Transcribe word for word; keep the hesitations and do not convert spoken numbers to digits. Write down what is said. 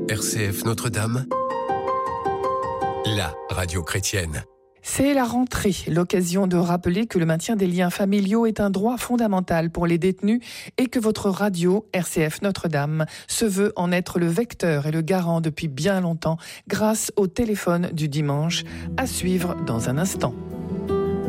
R C F Notre-Dame, la radio chrétienne. C'est la rentrée, l'occasion de rappeler que le maintien des liens familiaux est un droit fondamental pour les détenus et que votre radio, R C F Notre-Dame, se veut en être le vecteur et le garant depuis bien longtemps grâce au téléphone du dimanche, à suivre dans un instant.